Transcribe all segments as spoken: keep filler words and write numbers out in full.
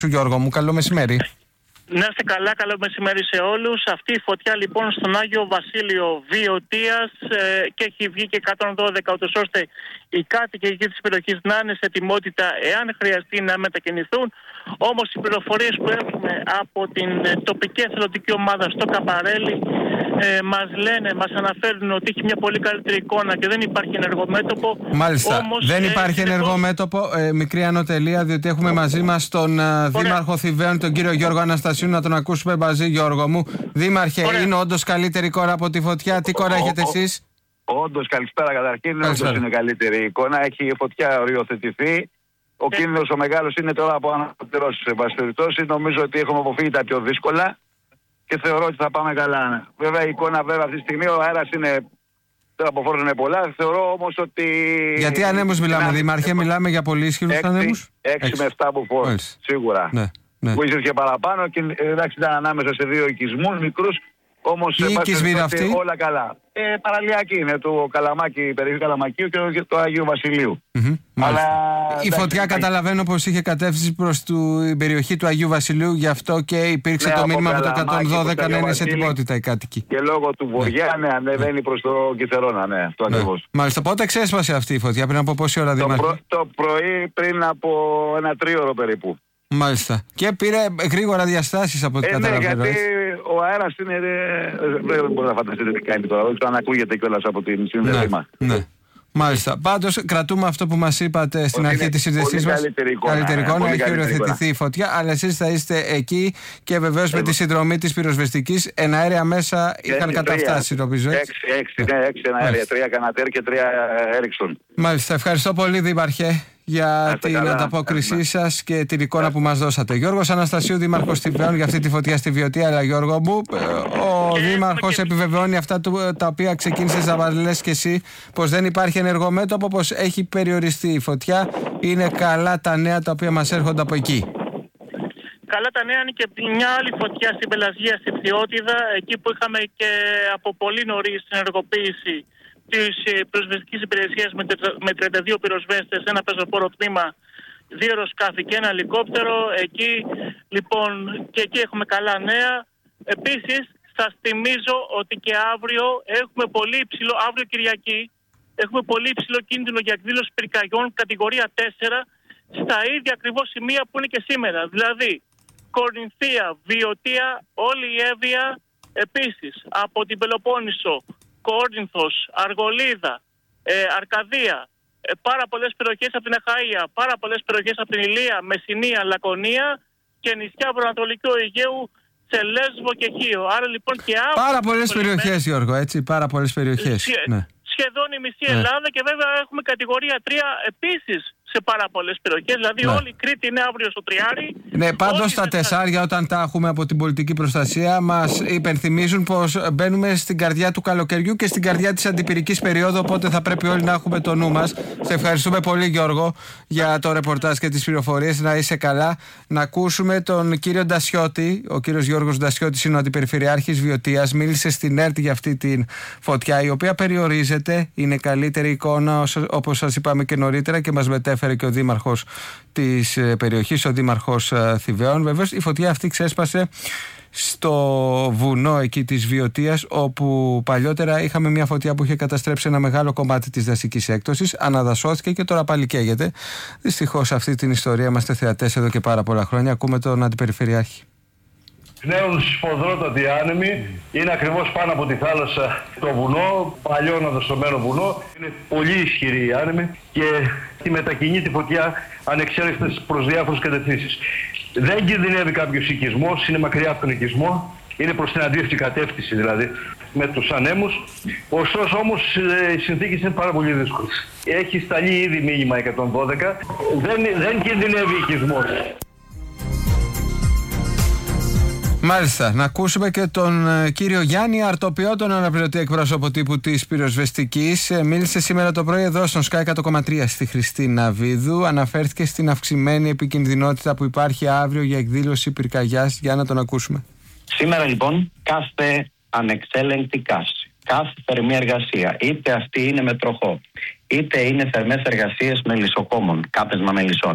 Γιώργο μου, καλό μεσημέρι. Να είστε καλά, καλό μεσημέρι σε όλους. Αυτή η φωτιά λοιπόν στον Άγιο Βασίλειο Βιωτίας ε, και έχει βγει και εκατόν δώδεκα, ούτως ώστε οι κάτοικοι εκεί της περιοχής να είναι σε ετοιμότητα εάν χρειαστεί να μετακινηθούν. Όμως οι πληροφορίες που έχουμε από την τοπική εθελοντική ομάδα στο Καπαρέλι ε, μας λένε, μας αναφέρουν ότι έχει μια πολύ καλύτερη εικόνα και δεν υπάρχει ενεργό μέτωπο. Μάλιστα, όμως, δεν ε, υπάρχει ενεργό μέτωπο, ε, μικρή ανωτελεία, διότι έχουμε μαζί μας τον ε, Δήμαρχο Θηβαίων, τον κύριο Γιώργο Αναστασίου, να τον ακούσουμε μαζί. Γιώργο μου, Δήμαρχε, Ωραία. είναι όντως καλύτερη εικόνα από τη φωτιά? Τι εικόνα έχετε εσείς? Όντως, καλησπέρα καταρχήν. Όντως είναι καλύτερη εικόνα. Έχει η φωτιά οριοθετηθεί. Ο ε. κίνδυνος ο μεγάλος είναι τώρα από αναπληρώσεις. Σε βάση περιπτώσει, νομίζω ότι έχουμε αποφύγει τα πιο δύσκολα και θεωρώ ότι θα πάμε καλά. Βέβαια, η εικόνα βέβαια αυτή τη στιγμή, ο αέρας είναι. Τα αποφόρτων είναι πολλά. Θεωρώ όμως ότι. Γιατί ανέμους μιλάμε, να... Δήμαρχε, μιλάμε για πολύ ισχυρούς ανέμους? έξι με επτά αποφόρτων. Σίγουρα. Ναι. Ναι. Που ίσως και παραπάνω και εντάξει ήταν ανάμεσα σε δύο οικισμούς μικρούς. Όμως οι οικισμοί είναι αυτοί? Όλα καλά. Ε, παραλιακή είναι το Καλαμάκι, η περιοχή Καλαμακίου και το Αγίου Βασιλείου. Mm-hmm. Αλλά η εντάξει, φωτιά καταλαβαίνω πως είχε κατεύθυνση προς την περιοχή του Αγίου Βασιλείου, γι' αυτό και υπήρξε ναι, το μήνυμα με το εκατόν δώδεκα να είναι σε ετοιμότητα οι κάτοικοι. Και λόγω του βοριά, ναι, ανεβαίνει ναι. προς το Κιθερώνα, ναι, αυτό ναι. ακριβώς. Μάλιστα, πότε ξέσπασε αυτή η φωτιά, πριν από πόση ώρα, Δήμαρχε? Το, προ, το πρωί πριν από ένα τρίωρο περίπου. Μάλιστα. Και πήρε γρήγορα διαστάσεις από ό,τι ε, καταλαβαίνω. Ναι, γιατί ο αέρας είναι. Δεν μπορεί να φανταστείτε τι κάνει τώρα. Όχι, αν ακούγεται κιόλας από την σύνδεσή μας. Ναι. ναι. Μάλιστα. Πάντως, κρατούμε αυτό που μας είπατε στην αρχή της σύνδεσής μας. Καλύτερη εικόνα. Καλύτερη εικόνα, έχει οριοθετηθεί η φωτιά, αλλά εσείς θα είστε εκεί και βεβαίως με τη συνδρομή της πυροσβεστικής. Εναέρια μέσα είχαν καταφτάσει, νομίζω. Έξι, έξι, ναι, έξι εναέρια. Τρία Κανατέρ και τρία Έριξον. Μάλιστα. Ευχαριστώ πολύ, Δήμαρχε, για την καλά. ανταπόκρισή σας και την εικόνα yeah. που μας δώσατε. Γιώργος Αναστασίου, Δήμαρχος Θηβαίων, για αυτή τη φωτιά στη Βιωτία. Αλλά Γιώργο μου, ο Δήμαρχος επιβεβαιώνει αυτά τα οποία ξεκίνησες να μας λες και εσύ, πως δεν υπάρχει ενεργό μέτωπο, πως έχει περιοριστεί η φωτιά. Είναι καλά τα νέα τα οποία μας έρχονται από εκεί. Καλά τα νέα είναι και μια άλλη φωτιά στην Πελασγία, στη Φθιώτιδα, εκεί που είχαμε και από πολύ νωρίς ενεργοποίηση της πυροσβεστικής υπηρεσίας με τριάντα δύο πυροσβέστες, ένα πεζοφόρο τμήμα, δύο αεροσκάφη και ένα ελικόπτερο. Εκεί λοιπόν και εκεί έχουμε καλά νέα. Επίσης σας θυμίζω ότι και αύριο έχουμε πολύ υψηλό, αύριο Κυριακή, έχουμε πολύ υψηλό κίνδυνο για εκδήλωση πυρκαγιών κατηγορία τέσσερα στα ίδια ακριβώς σημεία που είναι και σήμερα. Δηλαδή Κορινθία, Βιωτία, όλη η Εύβοια, επίσης από την Πελοπόννησο, Κόρινθος, Αργολίδα, ε, Αρκαδία, ε, πάρα πολλές περιοχές από την Αχαΐα, πάρα πολλές περιοχές από την Ηλία, Μεσσηνία, Λακωνία και νησιά βορειοανατολικού Αιγαίου σε Λέσβο και Χίο. Άρα λοιπόν και αύριο. Πάρα πολλές περιοχές, Γιώργο, έτσι, πάρα πολλές περιοχές. Σχε, ναι. Σχεδόν η μισή ναι. Ελλάδα και βέβαια έχουμε κατηγορία τρία επίσης σε πάρα πολλές περιοχές. Δηλαδή ναι. όλη η Κρήτη είναι αύριο στο τριάρι. Ναι, πάντως τα τεσσάρια όταν τα έχουμε από την πολιτική προστασία μας υπενθυμίζουν πως μπαίνουμε στην καρδιά του καλοκαιριού και στην καρδιά της αντιπυρικής περίοδου, οπότε θα πρέπει όλοι να έχουμε το νου μας. Σε ευχαριστούμε πολύ, Γιώργο, για το ρεπορτάζ και τις πληροφορίες. Να είσαι καλά. Να ακούσουμε τον κύριο Ντασιώτη. Ο κύριος Γιώργος Ντασιώτης είναι ο αντιπεριφερειάρχης Βιωτίας. Μίλησε στην ΕΡΤ για αυτή την φωτιά, η οποία περιορίζεται. Είναι καλύτερη εικόνα, όπως σας είπαμε και νωρίτερα, και μας μετέφερε και ο δήμαρχος της περιοχής, ο δήμαρχος Θηβαίων. Βεβαίως η φωτιά αυτή ξέσπασε στο βουνό εκεί της Βιωτίας, όπου παλιότερα είχαμε μια φωτιά που είχε καταστρέψει ένα μεγάλο κομμάτι της δασικής έκτωσης, αναδασώθηκε και τώρα πάλι καίγεται. Δυστυχώς αυτή την ιστορία είμαστε θεατές εδώ και πάρα πολλά χρόνια. Ακούμε τον αντιπεριφερειάρχη. Πνέουν σφοδρότατοι άνεμοι, είναι ακριβώς πάνω από τη θάλασσα το βουνό, παλιό αναδασωμένο βουνό. Είναι πολύ ισχυροί οι άνεμοι και μετακινεί τη φωτιά ανεξέλεγκτες προς διάφορες κατευθύνσεις. Δεν κινδυνεύει κάποιος οικισμός, είναι μακριά από τον οικισμό, είναι προς την αντίθετη κατεύθυνση δηλαδή με τους ανέμους. Ωστόσο όμως οι συνθήκες είναι πάρα πολύ δύσκολες. Έχει σταλεί ήδη μήνυμα εκατόν δώδεκα, δεν, δεν κινδυνεύει οικισμός. Μάλιστα, να ακούσουμε και τον ε, κύριο Γιάννη Αρτοπιό, τον αναπληρωτή εκπρόσωπο τύπου της πυροσβεστικής. Ε, μίλησε σήμερα το πρωί εδώ στον Sky εκατό κόμμα τρία στη Χριστίνα Βίδου. Αναφέρθηκε στην αυξημένη επικινδυνότητα που υπάρχει αύριο για εκδήλωση πυρκαγιάς. Για να τον ακούσουμε. Σήμερα λοιπόν κάθε ανεξέλεγκτη καύση, κάθε θερμή εργασία, είτε αυτή είναι με τροχό, είτε είναι θερμές εργασίες μελισσοκόμων, κάπεσμα μελισσών,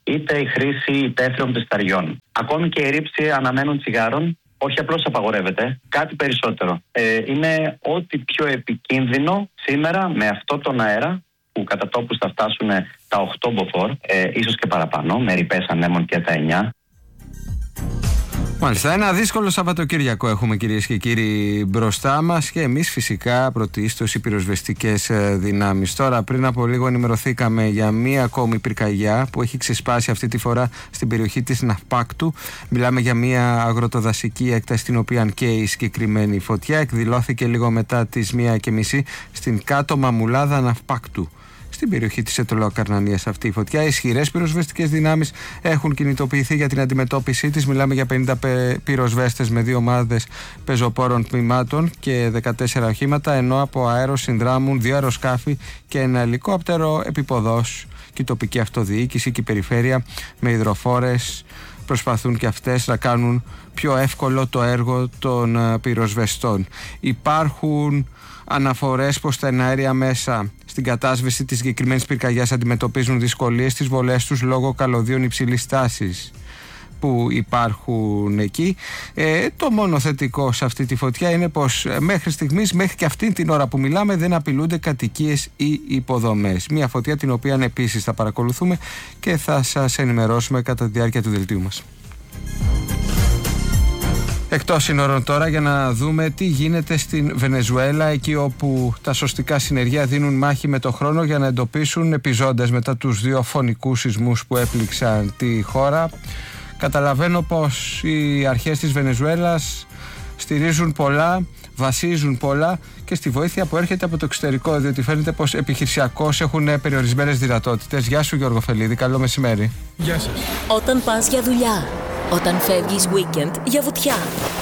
είτε η χρήση υπαίθριων πισταριών. Ακόμη και η ρήψη αναμένων τσιγάρων, όχι απλώς απαγορεύεται, κάτι περισσότερο. Ε, είναι ό,τι πιο επικίνδυνο σήμερα με αυτό τον αέρα, που κατά τόπους θα φτάσουν τα οκτώ μποφόρ, ε, ίσως και παραπάνω, με ρηπές ανέμων και τα εννιά. Μάλιστα, ένα δύσκολο Σαββατοκύριακο έχουμε, κυρίες και κύριοι, μπροστά μας, και εμείς φυσικά πρωτίστως οι πυροσβεστικές δυνάμεις. Τώρα, πριν από λίγο ενημερωθήκαμε για μία ακόμη πυρκαγιά που έχει ξεσπάσει αυτή τη φορά στην περιοχή της Ναυπάκτου. Μιλάμε για μία αγροτοδασική έκταση στην οποία καίει η συγκεκριμένη φωτιά. Εκδηλώθηκε λίγο μετά τις μία και μισή στην κάτω Μαμουλάδα Ναυπάκτου, στην περιοχή της Αιτωλοκαρνανίας αυτή η φωτιά. Ισχυρές πυροσβεστικές δυνάμεις έχουν κινητοποιηθεί για την αντιμετώπιση της. Μιλάμε για πενήντα πυροσβέστες με δύο ομάδες πεζοπόρων τμήματων και δεκατέσσερα οχήματα, ενώ από αέρο συνδράμουν δύο αεροσκάφη και ένα ελικόπτερο επιποδός. Και η τοπική αυτοδιοίκηση και η περιφέρεια με υδροφόρες προσπαθούν και αυτές να κάνουν πιο εύκολο το έργο των πυροσβεστών. Υπάρχουν αναφορές πως τα εναέρια μέσα στην κατάσβεση της συγκεκριμένης πυρκαγιάς αντιμετωπίζουν δυσκολίες στις βολές τους λόγω καλωδίων υψηλής τάσης που υπάρχουν εκεί. Ε, το μόνο θετικό σε αυτή τη φωτιά είναι πως μέχρι στιγμής, μέχρι και αυτή την ώρα που μιλάμε, δεν απειλούνται κατοικίες ή υποδομές. Μια φωτιά την οποία επίσης θα παρακολουθούμε και θα σας ενημερώσουμε κατά τη διάρκεια του δελτίου μας. Εκτός σύνορων τώρα, για να δούμε τι γίνεται στην Βενεζουέλα, εκεί όπου τα σωστικά συνεργεία δίνουν μάχη με το χρόνο για να εντοπίσουν επιζώντες μετά τους δύο φωνικούς σεισμούς που έπληξαν τη χώρα. Καταλαβαίνω πως οι αρχές της Βενεζουέλας στηρίζουν πολλά, βασίζουν πολλά και στη βοήθεια που έρχεται από το εξωτερικό, διότι φαίνεται πως επιχειρησιακώς έχουν περιορισμένες δυνατότητες. Γεια σου, Γιώργο Φελίδη, καλό μεσημέρι. Γεια σας. Όταν πας για δουλειά, όταν φεύγεις weekend για βουτιά,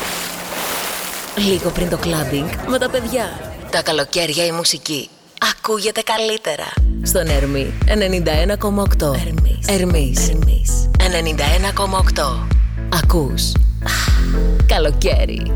λίγο πριν το κλάμπινγκ με τα παιδιά, τα καλοκαίρια η μουσική ακούγεται καλύτερα στον Ερμή ενενήντα ένα κόμμα οκτώ. Ερμής. Ερμής. Ερμής. ενενήντα ένα κόμμα οκτώ. Ακούς καλοκαίρι.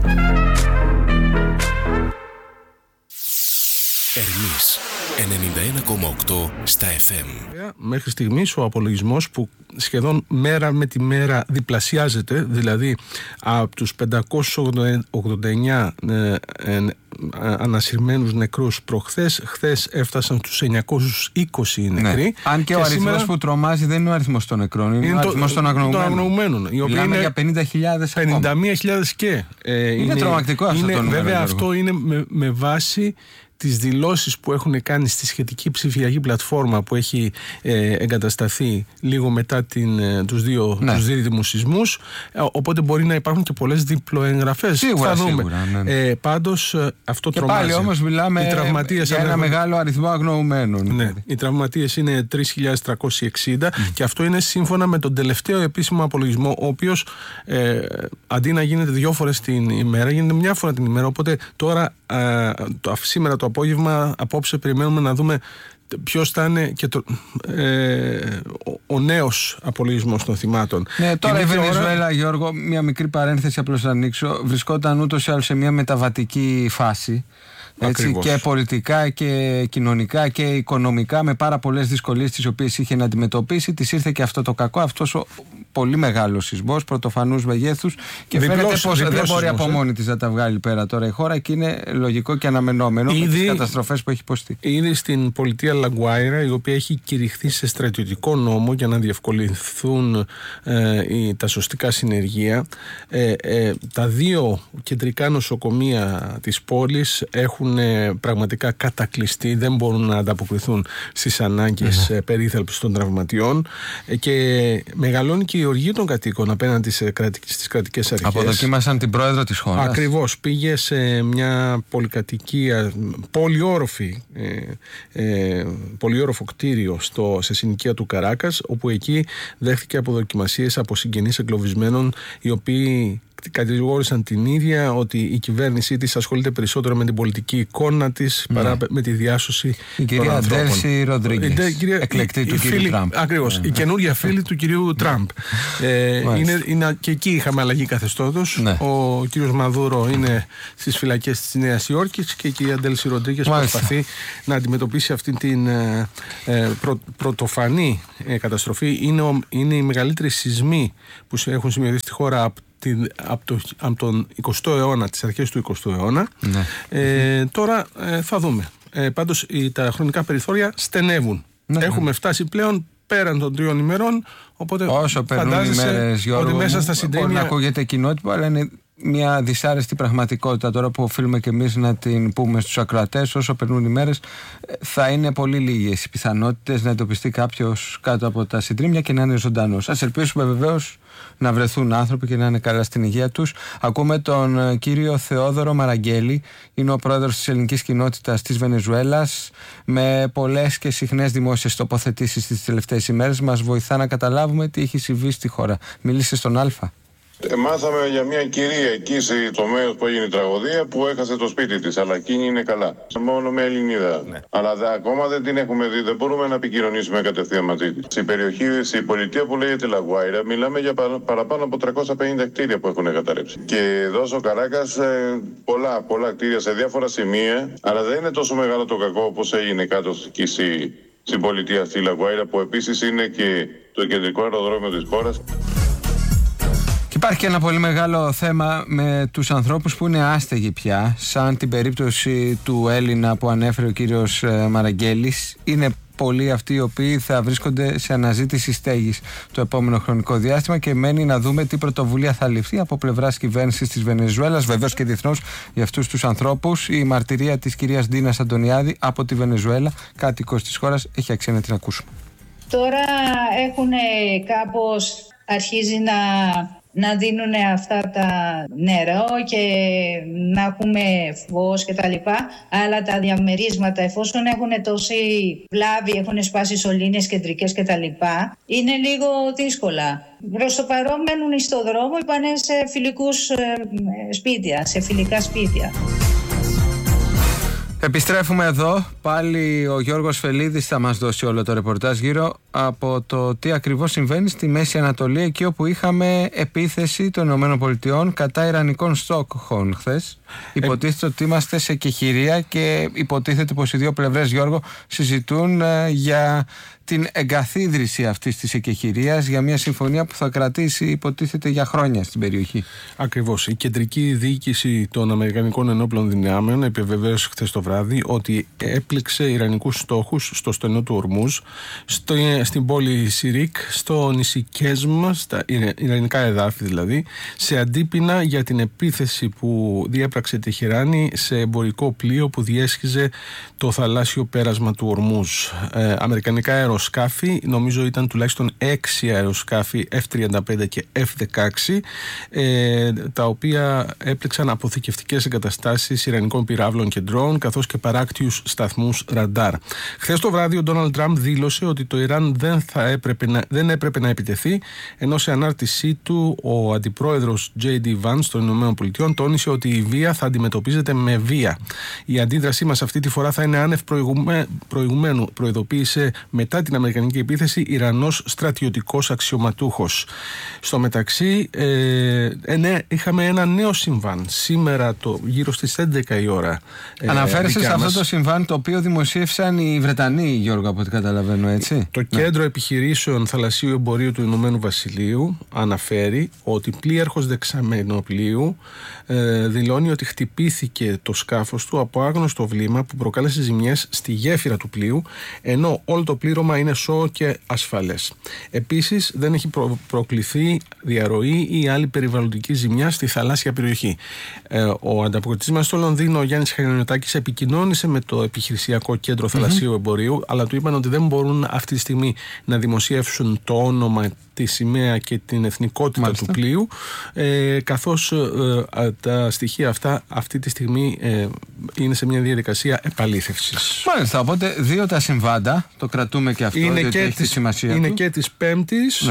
Ερμής ενενήντα ένα κόμμα οκτώ στα εφ εμ. Μέχρι στιγμής ο απολογισμός, που σχεδόν μέρα με τη μέρα διπλασιάζεται, δηλαδή από τους πεντακόσιους ογδόντα εννιά ε, ε, ανασυρμένους νεκρούς προχθές, χθες έφτασαν στους εννιακόσιους είκοσι νεκροί. Ναι. Αν και, και ο αριθμός σήμερα που τρομάζει δεν είναι ο αριθμός των νεκρών, είναι, είναι ο αριθμός των αγνοωμένων. αγνοωμένων οι οποίοι είναι για πενήντα χιλιάδες πενήντα μία χιλιάδες και. Ε, είναι, είναι τρομακτικό αυτό το νούμερο. Βέβαια αυτό είναι με, με βάση τις δηλώσεις που έχουν κάνει στη σχετική ψηφιακή πλατφόρμα που έχει ε, εγκατασταθεί λίγο μετά την, ε, τους δύο ναι. τους δίδυμους σεισμούς, ε, οπότε μπορεί να υπάρχουν και πολλές διπλοεγγραφές. Σίγουρα, θα δούμε. σίγουρα, ναι. Ε, πάντως ε, αυτό και τρομάζει. Και πάλι όμως μιλάμε για ένα έχουν... μεγάλο αριθμό αγνοωμένων. Ναι, οι τραυματίες είναι τρεις χιλιάδες τριακόσιοι εξήντα mm. και αυτό είναι σύμφωνα με τον τελευταίο επίσημο απολογισμό, ο οποίος ε, αντί να γίνεται δύο φορές την ημέρα, γίνεται μια φορά την ημέρα, οπότε τώρα ε, το, σήμερα το απόγευμα, απόψε περιμένουμε να δούμε ποιος θα είναι και το, ε, ο, ο νέος απολογισμός των θυμάτων. Ναι, τώρα η Βενεζουέλα, ώρα... Γιώργο, μια μικρή παρένθεση απλώς να ανοίξω, βρισκόταν ούτως ή άλλως σε μια μεταβατική φάση. Έτσι, και πολιτικά και κοινωνικά και οικονομικά, με πάρα πολλές δυσκολίες τις οποίες είχε να αντιμετωπίσει. Της ήρθε και αυτό το κακό, αυτός ο πολύ μεγάλος σεισμός πρωτοφανούς μεγέθους, και διπλός, φαίνεται πως δεν μπορεί σεισμός, από μόνη της να τα βγάλει πέρα τώρα η χώρα, και είναι λογικό και αναμενόμενο ήδη, με τις καταστροφές που έχει υποστεί. Ήδη στην πολιτεία Λαγκουάιρα, η οποία έχει κηρυχθεί σε στρατιωτικό νόμο για να διευκολυνθούν ε, οι, τα σωστικά συνεργεία, ε, ε, τα δύο κεντρικά νοσοκομεία της πόλης έχουν πραγματικά κατακλειστεί, δεν μπορούν να ανταποκριθούν στις ανάγκες mm-hmm. περίθαλψης των τραυματιών, και μεγαλώνει και η οργή των κατοίκων απέναντι στις κρατικές αρχές. Αποδοκίμασαν την πρόεδρο της χώρας. Ακριβώς, πήγε σε μια πολυκατοικία, πολυόροφη, ε, ε, πολυόροφο κτίριο στο, σε συνοικία του Καράκας, όπου εκεί δέχτηκε αποδοκιμασίες από συγγενείς εγκλωβισμένων, οι οποίοι κατηγόρησαν την ίδια ότι η κυβέρνησή της ασχολείται περισσότερο με την πολιτική εικόνα της ναι. παρά με τη διάσωση η των ανθρώπων. Η κυρία Ντέλση Ροντρίγκες, εκλεκτή η, του η κυρίου φίλη, Τραμπ. Ακριβώς, ναι. η καινούργια φίλη του κυρίου Τραμπ. ε, είναι, είναι, και εκεί είχαμε αλλαγή καθεστώτος. Ναι. Ο κύριος Μαδούρο είναι στις φυλακές της Νέας Υόρκης και η κυρία Ντέλση Ροντρίγκες προσπαθεί να αντιμετωπίσει αυτή την ε, ε, πρω, πρωτοφανή ε, καταστροφή. Είναι, ο, είναι οι μεγαλύτεροι σεισμοί που έχουν σημειωθεί στη χώρα από Από, το, από τον εικοστό αιώνα, τις αρχές του εικοστού αιώνα. Ναι. Ε, τώρα ε, θα δούμε. Ε, πάντως οι, τα χρονικά περιθώρια στενεύουν. Ναι, Έχουμε ναι. φτάσει πλέον πέραν των τριών ημερών. Οπότε όσο περνούν οι μέρες, Γιώργο, ότι μέσα στα συντρίμια... μπορεί να ακούγεται κοινότυπο, αλλά είναι μια δυσάρεστη πραγματικότητα τώρα που οφείλουμε και εμείς να την πούμε στους ακροατές. Όσο περνούν οι μέρες, θα είναι πολύ λίγες οι πιθανότητες να εντοπιστεί κάποιος κάτω από τα συντρίμια και να είναι ζωντανός. Ας ελπίσουμε βεβαίως να βρεθούν άνθρωποι και να είναι καλά στην υγεία τους. Ακούμε τον κύριο Θεόδωρο Μαραγγέλη, είναι ο πρόεδρος της ελληνικής κοινότητας της Βενεζουέλας, με πολλές και συχνές δημόσιες τοποθετήσεις τις τελευταίες ημέρες. Μας βοηθά να καταλάβουμε τι έχει συμβεί στη χώρα. Μίλησε στον Α. Μάθαμε για μια κυρία εκεί στο μέρος που έγινε η τραγωδία που έχασε το σπίτι της, αλλά εκείνη είναι καλά. Μόνο με Ελληνίδα. Ναι. Αλλά δε, ακόμα δεν την έχουμε δει, δεν μπορούμε να επικοινωνήσουμε κατευθείαν μαζί της. Στην περιοχή, στην πολιτεία που λέγεται Λαγουάιρα, μιλάμε για παρα, παραπάνω από τριακόσια πενήντα κτίρια που έχουν καταρρεύσει. Και εδώ στο Καράκας ε, πολλά, πολλά κτίρια σε διάφορα σημεία, αλλά δεν είναι τόσο μεγάλο το κακό όπως έγινε κάτω εκεί στη, στην πολιτεία στη Λαγουάιρα, που επίσης είναι και το κεντρικό αεροδρόμιο της χώρας. Υπάρχει και ένα πολύ μεγάλο θέμα με τους ανθρώπους που είναι άστεγοι πια, σαν την περίπτωση του Έλληνα που ανέφερε ο κύριος Μαραγγέλης. Είναι πολλοί αυτοί οι οποίοι θα βρίσκονται σε αναζήτηση στέγης το επόμενο χρονικό διάστημα και μένει να δούμε τι πρωτοβουλία θα ληφθεί από πλευράς κυβέρνησης της Βενεζουέλας, βεβαίως και διεθνώς, για αυτούς τους ανθρώπους. Η μαρτυρία της κυρίας Ντίνας Αντωνιάδη από τη Βενεζουέλα, κάτοικος της χώρας, έχει αξία να την ακούσουμε. Τώρα έχουν κάπως αρχίζει να... να δίνουν αυτά τα νερό και να έχουμε φως και τα λοιπά, αλλά τα διαμερίσματα, εφόσον έχουν τόση βλάβη, έχουν σπάσει σωλήνες κεντρικές και τα λοιπά, είναι λίγο δύσκολα. Προς το παρόν μένουν στο δρόμο ή πάνε σε φιλικούς σπίτια, σε φιλικά σπίτια. Επιστρέφουμε εδώ. Πάλι ο Γιώργος Φελίδης θα μας δώσει όλο το ρεπορτάζ γύρω από το τι ακριβώς συμβαίνει στη Μέση Ανατολή, εκεί όπου είχαμε επίθεση των ΗΠΑ κατά ιρανικών στόχων χθες. Υποτίθεται ότι είμαστε σε κεχηρία και υποτίθεται πως οι δύο πλευρές, Γιώργο, συζητούν ε, για την εγκαθίδρυση αυτής της εκεχηρίας, για μια συμφωνία που θα κρατήσει υποτίθεται για χρόνια στην περιοχή. Ακριβώς. Η κεντρική διοίκηση των Αμερικανικών Ενόπλων Δυνάμεων επιβεβαίωσε χθες το βράδυ ότι έπληξε ιρανικούς στόχους στο στενό του Ορμούζ, στο, στην πόλη Σιρίκ, στο νησί Κέσμα, στα ιρανικά εδάφη δηλαδή, σε αντίπεινα για την επίθεση που διέπραξε Τεχεράνη σε εμπορικό πλοίο που διέσχιζε το θαλάσσιο πέρασμα του Ορμούζ. Ε, αμερικανικά αεροσκάφη, νομίζω ήταν τουλάχιστον έξι αεροσκάφη εφ τριάντα πέντε και εφ δεκαέξι, ε, τα οποία έπληξαν αποθηκευτικές εγκαταστάσεις ιρανικών πυράβλων και ντρόουν, καθώς και παράκτιους σταθμούς ραντάρ. Χθες το βράδυ ο Ντόναλντ Τραμπ δήλωσε ότι το Ιράν δεν, θα έπρεπε να, δεν έπρεπε να επιτεθεί, ενώ σε ανάρτησή του ο αντιπρόεδρος τζέι ντι Vance των ΗΠΑ τόνισε ότι η βία θα αντιμετωπίζεται με βία. Η αντίδρασή μας αυτή τη φορά θα είναι άνευ προηγουμέ, προηγουμένου, προειδοποίησε μετά την αμερικανική επίθεση Ιρανός στρατιωτικός αξιωματούχος. Στο μεταξύ, ε, ε, ναι, είχαμε ένα νέο συμβάν σήμερα το, γύρω στις έντεκα η ώρα. Ε, Αναφέρεσαι σε αυτό το συμβάν το οποίο δημοσίευσαν οι Βρετανοί, Γιώργο, από ό,τι καταλαβαίνω, έτσι. Το ναι. Κέντρο Επιχειρήσεων Θαλασσίου Εμπορίου του Ηνωμένου Βασιλείου αναφέρει ότι πλοίαρχος δεξαμενοπλοίου ε, δηλώνει ότι χτυπήθηκε το σκάφος του από άγνωστο βλήμα που προκάλεσε ζημιές στη γέφυρα του πλοίου, ενώ όλο το πλήρωμα είναι σώο και ασφαλές. Επίσης, δεν έχει προ- προκληθεί διαρροή ή άλλη περιβαλλοντική ζημιά στη θαλάσσια περιοχή. Ε, ο ανταποκριτής μας στο Λονδίνο, ο Γιάννης Χαριωνιωτάκης, επικοινώνησε με το Επιχειρησιακό Κέντρο Θαλασσίου mm-hmm. Εμπορίου, αλλά του είπαν ότι δεν μπορούν αυτή τη στιγμή να δημοσιεύσουν το όνομα, τη σημαία και την εθνικότητα Μάλιστα. του πλοίου, ε, καθώς ε, τα στοιχεία αυτά αυτή τη στιγμή ε, είναι σε μια διαδικασία επαλήθευσης. Μάλιστα, οπότε δύο τα συμβάντα, το κρατούμε και αυτό, είναι διότι και έχει της, τη σημασία είναι του. και της Πέμπτης, ναι.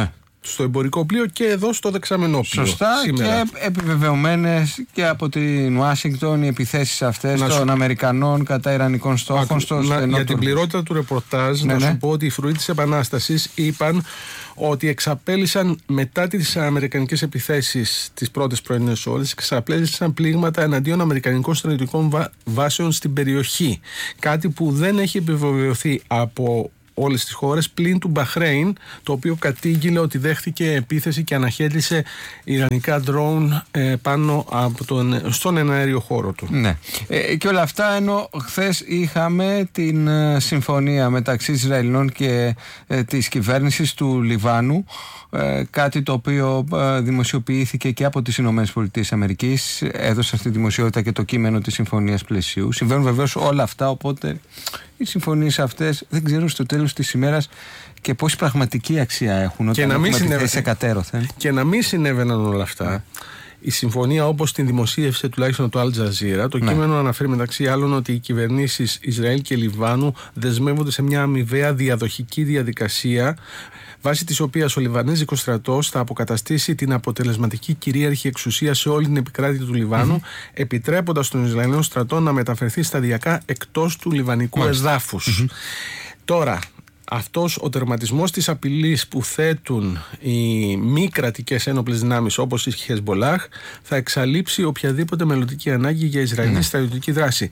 στο εμπορικό πλοίο και εδώ στο δεξαμενόπλοιο. Σωστά, σήμερα. Και επιβεβαιωμένες και από την Ουάσιγκτον οι επιθέσεις αυτές να των σου... Αμερικανών κατά Ιρανικών στόχων. Στο να, στενό για του... την πληρότητα του ρεπορτάζ, ναι, να ναι. σου πω ότι οι φρουροί της Επανάστασης είπαν ότι εξαπέλυσαν μετά τις αμερικανικές επιθέσεις τις πρώτες πρωινές ώρες, εξαπέλυσαν πλήγματα εναντίον αμερικανικών στρατιωτικών βα... βάσεων στην περιοχή. Κάτι που δεν έχει επιβεβαιωθεί από όλες τις χώρες πλην του Μπαχρέιν, το οποίο κατήγγειλε ότι δέχτηκε επίθεση και αναχέτησε ιρανικά ντρόουν ε, πάνω από τον, στον εναέριο χώρο του. Ναι. Ε, και όλα αυτά ενώ χθες είχαμε την ε, συμφωνία μεταξύ Ισραηλινών και ε, της κυβέρνησης του Λιβάνου, ε, κάτι το οποίο ε, δημοσιοποιήθηκε και από τις Ηνωμένες Πολιτείες Αμερικής, έδωσε στη δημοσιότητα και το κείμενο της συμφωνίας πλαισίου. Συμβαίνουν βεβαίως όλα αυτά, οπότε οι συμφωνίες αυτές δεν ξέρω στο τέλος της ημέρας και πόση πραγματική αξία έχουν όταν έχουμε επιθέσει σε κατέρωθεν. Και να μην συνέβαιναν όλα αυτά, η συμφωνία όπως την δημοσίευσε τουλάχιστον το Al Jazeera, το ναι. κείμενο αναφέρει μεταξύ άλλων ότι οι κυβερνήσεις Ισραήλ και Λιβάνου δεσμεύονται σε μια αμοιβαία διαδοχική διαδικασία, βάσει της οποίας ο Λιβανέζικος στρατός θα αποκαταστήσει την αποτελεσματική κυρίαρχη εξουσία σε όλη την επικράτεια του Λιβάνου, mm-hmm. επιτρέποντας τον Ισραηλινό στρατό να μεταφερθεί σταδιακά εκτός του λιβανικού mm-hmm. εδάφους. Mm-hmm. Τώρα, αυτός ο τερματισμός της απειλής που θέτουν οι μη κρατικές ένοπλες δυνάμεις όπως η Χεσμολάχ θα εξαλείψει οποιαδήποτε μελλοντική ανάγκη για Ισραηλινή mm-hmm. στρατιωτική δράση.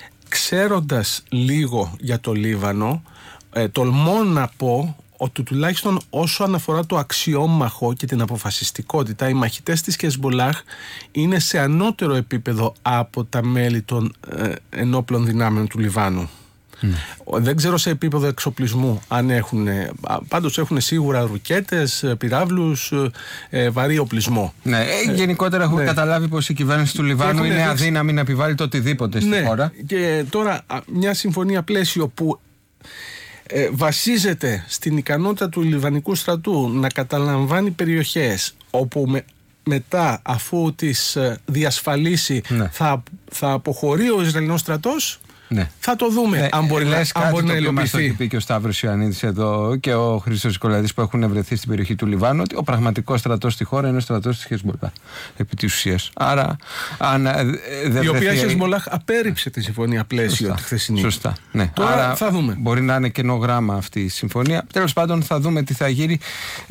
Ξέροντας λίγο για το Λίβανο, ε, τολμώ να πω ότι τουλάχιστον όσο αναφορά το αξιόμαχο και την αποφασιστικότητα, οι μαχητές της Χεσμολάχ είναι σε ανώτερο επίπεδο από τα μέλη των ε, ενόπλων δυνάμεων του Λιβάνου. Mm. Δεν ξέρω σε επίπεδο εξοπλισμού αν έχουν, πάντως έχουν σίγουρα ρουκέτες, πυράβλους, ε, βαρύ οπλισμό. Ναι, ε, γενικότερα έχουμε ναι. καταλάβει πως η κυβέρνηση του Λιβάνου είναι δείξει... αδύναμη να επιβάλλει το οτιδήποτε στη ναι. χώρα. Και τώρα μια συμφωνία πλαίσιο που Ε, βασίζεται στην ικανότητα του Λιβανικού στρατού να καταλαμβάνει περιοχές όπου με, μετά αφού τις ε, διασφαλίσει ναι. θα, θα αποχωρεί ο Ισραηλινός στρατός. Ναι. Θα το δούμε ναι, αν μπορεί, λες αν μπορεί να υλοποιηθεί. Μας το έχει πει και ο Σταύρος Ιωαννίδης εδώ και ο Χρήστος Νικολαίδης που έχουν βρεθεί στην περιοχή του Λιβάνου, ότι ο πραγματικός στρατός στη χώρα είναι ο στρατός της Χεσμολάχ επί της ουσίας. Άρα, αν δεν η οποία η Χεσμολάχ απέρριψε τη συμφωνία πλαίσιο τη χθεσινή. Σωστά. Ναι. Τώρα Άρα θα δούμε. Μπορεί να είναι κενό γράμμα αυτή η συμφωνία. Τέλος πάντων, θα δούμε τι θα γίνει.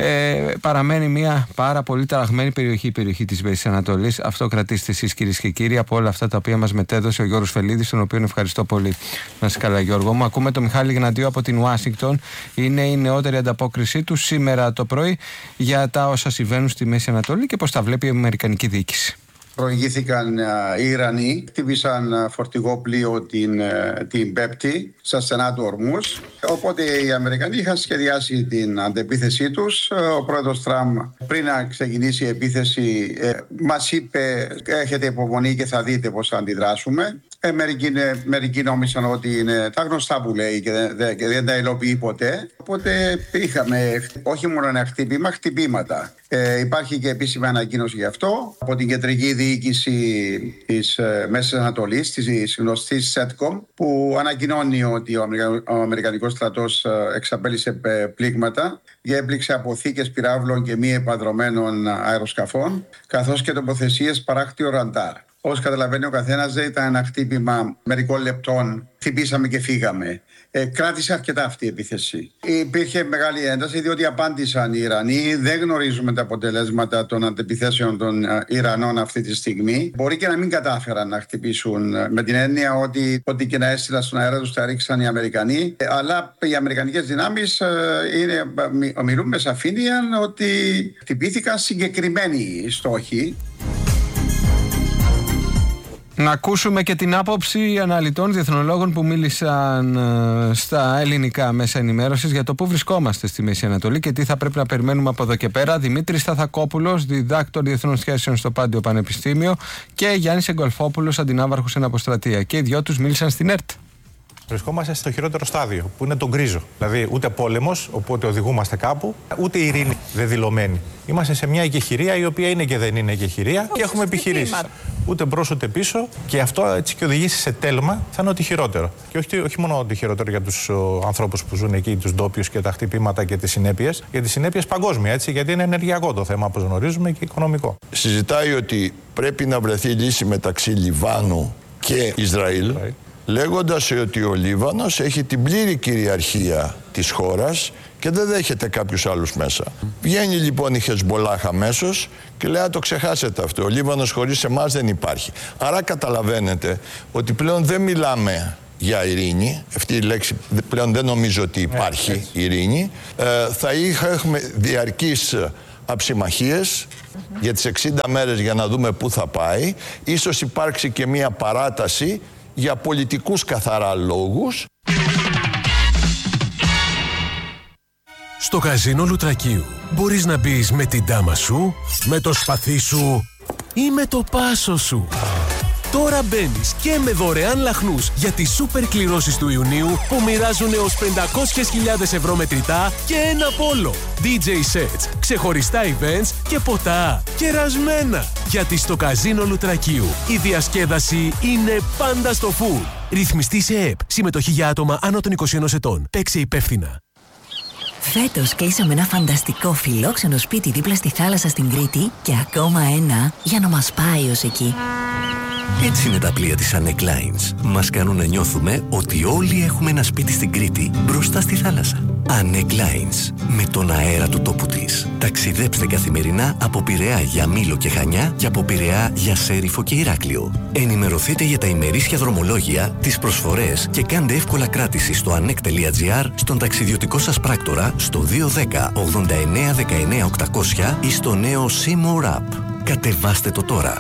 Ε, παραμένει μια πάρα πολύ ταραγμένη περιοχή, η περιοχή της Μέσης Ανατολής. Αυτό κρατήστε εσείς, κυρίες και κύριοι, από όλα αυτά τα οποία μας μετέδωσε ο Γιώργος Φελίδης, τον οποίο ευχαριστώ πολύ. Να είσαι καλά, Γιώργο μου. Ακούμε τον Μιχάλη Γναντίου από την Ουάσιγκτον. Είναι η νεότερη ανταπόκρισή του σήμερα το πρωί για τα όσα συμβαίνουν στη Μέση Ανατολή και πώς τα βλέπει η Αμερικανική διοίκηση. Προηγήθηκαν οι Ιρανοί, χτύπησαν φορτηγό πλοίο την, την Πέμπτη στα στενά του Ορμούς. Οπότε οι Αμερικανοί είχαν σχεδιάσει την αντεπίθεσή τους. Ο πρόεδρος Τραμπ πριν να ξεκινήσει η επίθεση μας είπε έχετε υπομονή και θα δείτε πώς θα αντιδράσουμε. Ε, μερικοί, μερικοί νόμισαν ότι είναι τα γνωστά που λέει και δεν, και δεν τα υλοποιεί ποτέ. Οπότε είχαμε όχι μόνο ένα χτύπημα, χτυπήματα. Ε, υπάρχει και επίσημη ανακοίνωση γι' αυτό από την κεντρική διοίκηση της ε, Μέσης Ανατολής, της γνωστής ΣΕΤΚΟΜ, που ανακοινώνει ότι ο, Αμερικα... ο Αμερικανικός στρατός ε, εξαπέλυσε πλήγματα και έπληξε αποθήκες πυράβλων και μη επανδρωμένων αεροσκαφών, καθώς και τοποθεσίες παράκτιο ραντάρ. Όπως καταλαβαίνει ο καθένας, δεν ήταν ένα χτύπημα μερικών λεπτών. Χτυπήσαμε και φύγαμε. Ε, κράτησε αρκετά αυτή η επίθεση. Υπήρχε μεγάλη ένταση διότι απάντησαν οι Ιρανοί. Δεν γνωρίζουμε τα αποτελέσματα των αντεπιθέσεων των Ιρανών αυτή τη στιγμή. Μπορεί και να μην κατάφεραν να χτυπήσουν με την έννοια ότι ό,τι και να έστειλαν στον αέρα τους τα ρίξαν οι Αμερικανοί. Ε, αλλά οι αμερικανικές δυνάμεις ε, ομιλούν με σαφήνεια ότι χτυπήθηκαν συγκεκριμένοι στόχοι. Να ακούσουμε και την άποψη αναλυτών διεθνολόγων που μίλησαν στα ελληνικά μέσα ενημέρωσης για το πού βρισκόμαστε στη Μέση Ανατολή και τι θα πρέπει να περιμένουμε από εδώ και πέρα. Δημήτρης Σταθακόπουλος, διδάκτορ διεθνών σχέσεων στο Πάντιο Πανεπιστήμιο, και Γιάννης Εγκολφόπουλος, αντινάβαρχος εν αποστρατεία. Και οι δυο τους μίλησαν στην ΕΡΤ. Βρισκόμαστε στο χειρότερο στάδιο, που είναι το γκρίζο. Δηλαδή, ούτε πόλεμος, οπότε οδηγούμαστε κάπου, ούτε ειρήνη δεδηλωμένη. Είμαστε σε μια εγκεχηρία η οποία είναι και δεν είναι εγκεχηρία και έχουμε επιχειρήσεις. Ούτε μπρος ούτε πίσω, και αυτό έτσι και οδηγήσει σε τέλμα, θα είναι ότι χειρότερο. Και όχι, όχι μόνο ότι χειρότερο για τους ανθρώπους που ζουν εκεί, τους ντόπιους και τα χτυπήματα και τις συνέπειες, για τις συνέπειες παγκόσμια, έτσι, γιατί είναι ενεργειακό το θέμα, όπως γνωρίζουμε, και οικονομικό. Συζητάει ότι πρέπει να βρεθεί λύση μεταξύ Λιβάνου και Ισραήλ, right. λέγοντας ότι ο Λίβανος έχει την πλήρη κυριαρχία της χώρας και δεν δέχεται κάποιους άλλους μέσα. Mm. Βγαίνει λοιπόν η Χεσμολάχ αμέσως και λέει: «Α, το ξεχάσετε αυτό, ο Λίβανος χωρίς εμάς δεν υπάρχει». Άρα καταλαβαίνετε ότι πλέον δεν μιλάμε για ειρήνη, αυτή η λέξη πλέον δεν νομίζω ότι υπάρχει yeah, ειρήνη. Ε, θα είχα, έχουμε διαρκείς αψιμαχίες mm-hmm. για τις εξήντα μέρες για να δούμε πού θα πάει. Ίσως υπάρξει και μία παράταση για πολιτικούς καθαρά λόγους. Στο καζίνο Λουτρακίου μπορείς να μπεις με την τάμα σου, με το σπαθί σου ή με το πάσο σου. Τώρα μπαίνεις και με δωρεάν λαχνούς για τις σούπερ κληρώσεις του Ιουνίου που μοιράζουν έως πεντακόσιες χιλιάδες ευρώ μετρητά και ένα πόλο. ντι τζέι sets, ξεχωριστά events και ποτά κερασμένα. Γιατί στο καζίνο Λουτρακίου η διασκέδαση είναι πάντα στο full. Ρυθμιστή σε ΕΕΠ. Συμμετοχή για άτομα άνω των είκοσι ενός ετών. Παίξε υπεύθυνα. Φέτος κλείσαμε ένα φανταστικό φιλόξενο σπίτι δίπλα στη θάλασσα στην Κρήτη και ακόμα ένα για να μας πάει ως εκεί. Έτσι είναι τα πλοία της Anek Lines. Μας κάνουν να νιώθουμε ότι όλοι έχουμε ένα σπίτι στην Κρήτη μπροστά στη θάλασσα. Anek Lines. Με τον αέρα του τόπου της. Ταξιδέψτε καθημερινά από Πειραιά για Μήλο και Χανιά και από Πειραιά για Σέριφο και Ηράκλειο. Ενημερωθείτε για τα ημερήσια δρομολόγια, τις προσφορές και κάντε εύκολα κράτηση στο anek τελεία gr, στον ταξιδιωτικό σας πράκτορα, στο δύο ένα μηδέν ογδόντα εννέα δεκαεννέα οκτακόσια ή στο νέο Seymour App. Κατεβάστε το τώρα.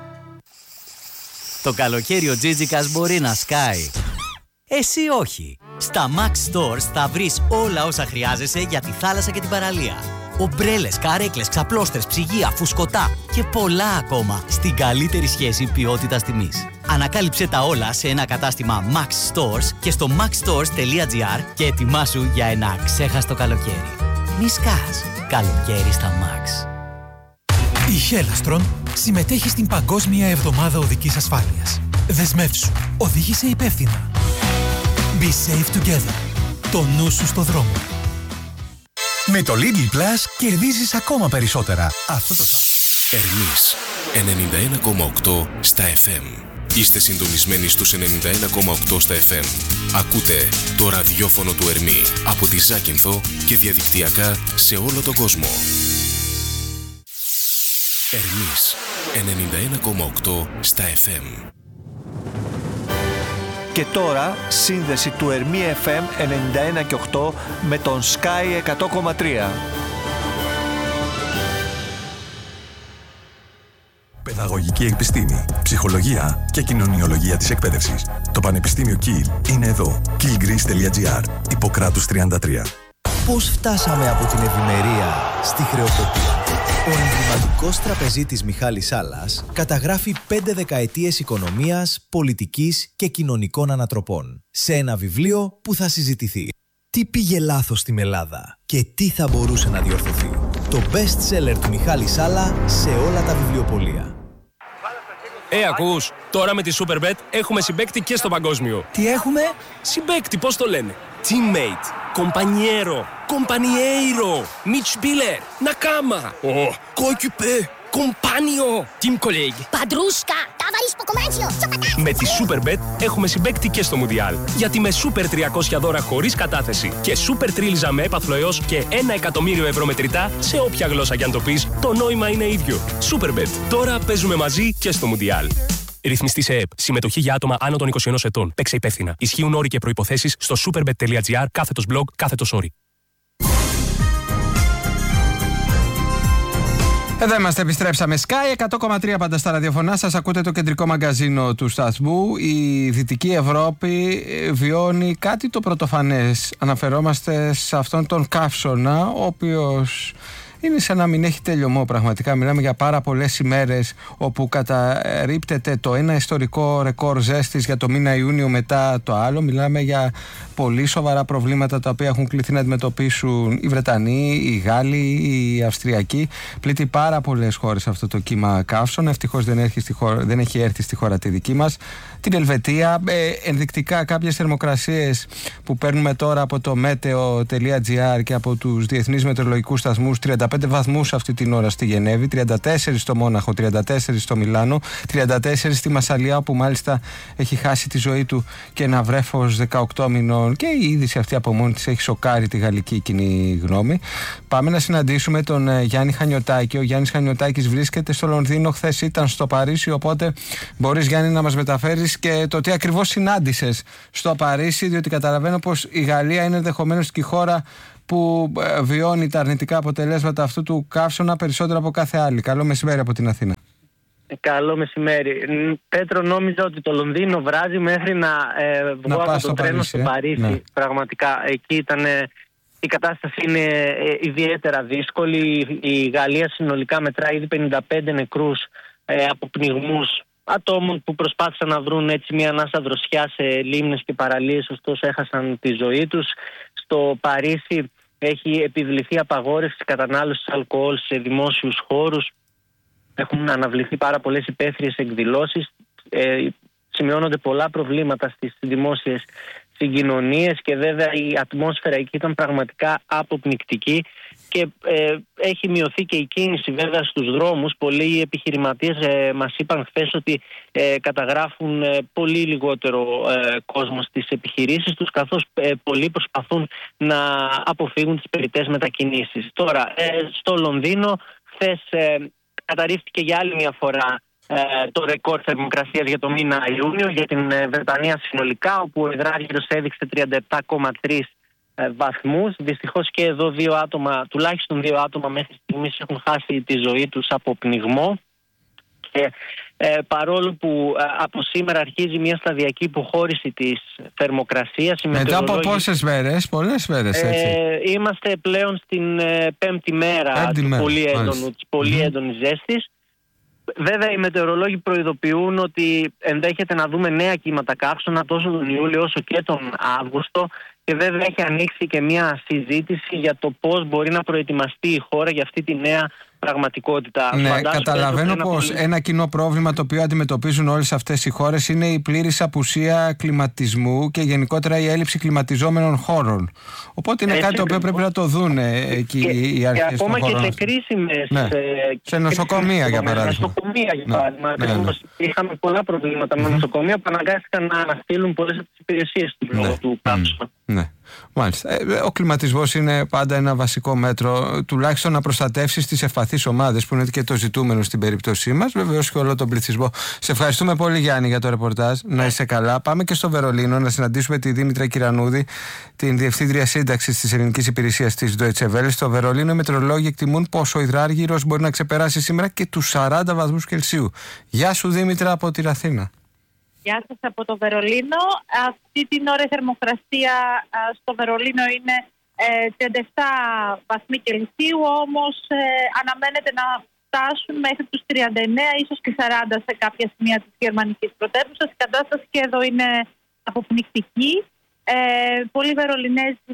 Το καλοκαίρι ο Τζίτζικας μπορεί να σκάει. Εσύ όχι. Στα Max Stores θα βρεις όλα όσα χρειάζεσαι για τη θάλασσα και την παραλία. Ομπρέλες, καρέκλες, ξαπλώστρες, ψυγεία, φουσκωτά και πολλά ακόμα στην καλύτερη σχέση ποιότητας τιμής. Ανακάλυψε τα όλα σε ένα κατάστημα Max Stores και στο max stores τελεία gr και ετοιμάσου για ένα ξέχαστο καλοκαίρι. Μη σκάς. Καλοκαίρι στα Max. Η Χέλαστρον συμμετέχει στην Παγκόσμια Εβδομάδα Οδικής Ασφάλειας. Δεσμεύσου. Οδήγησε υπεύθυνα. Be safe together. Το νου σου στο δρόμο. Με το Lidl Plus κερδίζεις ακόμα περισσότερα. Αυτό το Ερμής ενενήντα ένα κόμμα οκτώ στα εφ εμ. Είστε συντονισμένοι στους ενενήντα ένα κόμμα οκτώ στα εφ εμ. Ακούτε το ραδιόφωνο του Ερμή από τη Ζάκυνθο και διαδικτυακά σε όλο τον κόσμο. Ερμής ενενήντα ένα κόμμα οκτώ στα εφ εμ. Και τώρα σύνδεση του Ερμή εφ εμ ενενήντα ένα και οκτώ με τον Sky εκατό κόμμα τρία. Παιδαγωγική επιστήμη, ψυχολογία και κοινωνιολογία της εκπαίδευσης. Το Πανεπιστήμιο Kiel είναι εδώ. kiel greece τελεία gr. Ιπποκράτους τριάντα τρία. Πώς φτάσαμε από την ευημερία στη χρεοκοπία? Ο εμβληματικός τραπεζίτης Μιχάλης Σάλλας καταγράφει πέντε δεκαετίες οικονομίας, πολιτικής και κοινωνικών ανατροπών σε ένα βιβλίο που θα συζητηθεί. Τι πήγε λάθος στην Ελλάδα και τι θα μπορούσε να διορθωθεί? Το best seller του Μιχάλη Σάλλα σε όλα τα βιβλιοπωλεία. Ε, ακούς, τώρα με τη Superbet έχουμε συμπαίκτη και στο παγκόσμιο. Τι έχουμε? Συμπαίκτη, πώς το λένε? Teammate, compañero, compañeiro, Mitspieler, Nakama, oh, coéquipier, compagno, team colleague. Παντρούσκα, ταβαρίς ποκομάτσιο, με τη Superbet έχουμε συμπαίκτη και στο Μουντιάλ. Γιατί με Super τριακόσια δώρα χωρίς κατάθεση και Super τρίλιζα με έπαθλο έως και ένα εκατομμύριο ευρώ μετρητά σε όποια γλώσσα κι αν το πεις, το νόημα είναι ίδιο. Superbet. Τώρα παίζουμε μαζί και στο Μουντιάλ. Ρυθμιστή σε ΕΕΠ. Συμμετοχή για άτομα άνω των είκοσι ενός ετών. Παίξε υπεύθυνα. Ισχύουν όροι και προϋποθέσεις στο superbet τελεία gr κάθετος blog κάθετος όροι. Εδώ είμαστε, επιστρέψαμε. Sky εκατό κόμμα τρία πάντα στα ραδιοφωνά σας. Ακούτε το κεντρικό μαγκαζίνο του σταθμού. Η Δυτική Ευρώπη βιώνει κάτι το πρωτοφανές. Αναφερόμαστε σε αυτόν τον καύσωνα, ο οποίος είναι σαν να μην έχει τελειωμό πραγματικά. Μιλάμε για πάρα πολλές ημέρες όπου καταρρίπτεται το ένα ιστορικό ρεκόρ ζέστης για το μήνα Ιούνιο μετά το άλλο. Μιλάμε για πολύ σοβαρά προβλήματα τα οποία έχουν κληθεί να αντιμετωπίσουν οι Βρετανοί, οι Γάλλοι, οι Αυστριακοί. Πλήττει πάρα πολλές χώρες αυτό το κύμα καύσων. Ευτυχώς δεν, δεν έχει έρθει στη χώρα τη δική μας. Την Ελβετία. Ε, ενδεικτικά κάποιες θερμοκρασίες που παίρνουμε τώρα από το meteo.gr και από τους διεθνείς μετεωρολογικούς σταθμούς. τριάντα πέντε βαθμούς αυτή την ώρα στη Γενέβη, τριάντα τέσσερα στο Μόναχο, τριάντα τέσσερα στο Μιλάνο, τριάντα τέσσερα στη Μασσαλία, που μάλιστα έχει χάσει τη ζωή του και ένα βρέφος δεκαοκτώ μηνών, και η είδηση αυτή από μόνη της έχει σοκάρει τη γαλλική κοινή γνώμη. Πάμε να συναντήσουμε τον ε, Γιάννη Χανιωτάκη. Ο Γιάννης Χανιωτάκης βρίσκεται στο Λονδίνο, χθες ήταν στο Παρίσι, οπότε μπορείς, Γιάννη, να μας μεταφέρεις και το τι ακριβώς συνάντησες στο Παρίσι, διότι καταλαβαίνω πως η Γαλλία είναι ενδεχομένως και η χώρα που βιώνει τα αρνητικά αποτελέσματα αυτού του καύσωνα περισσότερο από κάθε άλλη. Καλό μεσημέρι από την Αθήνα. Καλό μεσημέρι. Πέτρο, νόμιζα ότι το Λονδίνο βράζει μέχρι να ε, βγω να από το τρένο Παρίσι, στο ε? Παρίσι. Ναι. Πραγματικά, εκεί ήταν, η κατάσταση είναι ε, ιδιαίτερα δύσκολη. Η Γαλλία συνολικά μετράει ήδη πενήντα πέντε νεκρούς ε, από πνιγμούς ατόμων που προσπάθησαν να βρουν έτσι μια ανάσα δροσιά σε λίμνες και παραλίες, ωστόσο έχασαν τη ζωή τους. Στο Παρίσι έχει επιβληθεί απαγόρευση κατανάλωσης αλκοόλ σε δημόσιους χώρους. Έχουν αναβληθεί πάρα πολλές υπαίθριες εκδηλώσεις. Ε, σημειώνονται πολλά προβλήματα στις δημόσιες συγκοινωνίες και βέβαια η ατμόσφαιρα εκεί ήταν πραγματικά αποπνικτική και ε, έχει μειωθεί και η κίνηση βέβαια στους δρόμους. Πολλοί επιχειρηματίες ε, μας είπαν χθες ότι ε, καταγράφουν ε, πολύ λιγότερο ε, κόσμο στις επιχειρήσεις τους, καθώς ε, πολλοί προσπαθούν να αποφύγουν τις περιττές μετακινήσεις. Τώρα, ε, στο Λονδίνο χθες ε, καταρρίφθηκε για άλλη μια φορά το ρεκόρ θερμοκρασίας για το μήνα Ιούνιο για την Βρετανία συνολικά, όπου ο υδράργυρος έδειξε τριάντα επτά κόμμα τρία βαθμούς. Δυστυχώς και εδώ δύο άτομα, τουλάχιστον δύο άτομα μέχρι στιγμής έχουν χάσει τη ζωή τους από πνιγμό. Και ε, παρόλο που ε, από σήμερα αρχίζει μια σταδιακή υποχώρηση της θερμοκρασίας. Μετά από πόσες μέρες, πολλές μέρες έτσι. Ε, είμαστε πλέον στην ε, πέμπτη μέρα πέμπτη του μέρα, πολύ, έντονου, της πολύ mm-hmm. έντονης ζέστης. Βέβαια οι μετεωρολόγοι προειδοποιούν ότι ενδέχεται να δούμε νέα κύματα καύσωνα τόσο τον Ιούλιο όσο και τον Αύγουστο, και βέβαια έχει ανοίξει και μια συζήτηση για το πώς μπορεί να προετοιμαστεί η χώρα για αυτή τη νέα πραγματικότητα. Ναι, Φαντάζομαι καταλαβαίνω ένα πως πολύ... ένα κοινό πρόβλημα το οποίο αντιμετωπίζουν όλες αυτές οι χώρες είναι η πλήρης απουσία κλιματισμού και γενικότερα η έλλειψη κλιματιζόμενων χώρων. Οπότε είναι έτσι, κάτι το οποίο πρέπει να το δουν εκεί και, οι αρχές και ακόμα των χωρών. Και σε κρίσιμες... Ναι. Ε, σε νοσοκομεία για παράδειγμα. Σε νοσοκομεία για παράδειγμα. Ναι. Ναι, ναι. Είχαμε πολλά προβλήματα με νοσοκομεία που αναγκάστηκαν να αναστείλουν πολλές από τις υπηρεσίες του λόγω ναι. του καύσωνα. Ναι. Μάλιστα. Ο κλιματισμός είναι πάντα ένα βασικό μέτρο, τουλάχιστον να προστατεύσει τις ευπαθείς ομάδες, που είναι και το ζητούμενο στην περίπτωσή μας, βεβαίως και όλο τον πληθυσμό. Σε ευχαριστούμε πολύ, Γιάννη, για το ρεπορτάζ. Να είσαι καλά. Πάμε και στο Βερολίνο να συναντήσουμε τη Δήμητρα Κυρανούδη, την Διευθύντρια Σύνταξης της Ελληνικής Υπηρεσίας της Deutsche Welle. Στο Βερολίνο οι μετεωρολόγοι εκτιμούν πως ο υδράργυρος μπορεί να ξεπεράσει σήμερα και τους σαράντα βαθμούς Κελσίου. Γεια σου, Δήμητρα, από την Αθήνα. Γεια σας από το Βερολίνο. Αυτή την ώρα η θερμοκρασία στο Βερολίνο είναι ε, τριάντα επτά βαθμοί Κελσίου, όμως ε, αναμένεται να φτάσουν μέχρι τους τριάντα εννέα, ίσως και σαράντα σε κάποια σημεία της γερμανικής πρωτεύουσας. Η κατάσταση και εδώ είναι αποπνικτική. Ε, πολλοί Βερολινέζοι...